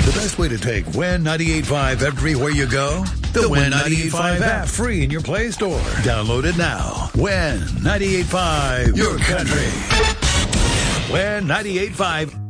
The best way to take Win 98.5 everywhere you go? The Win 98.5 app, free in your Play Store. Download it now. Win 98.5, your country. Win 98.5.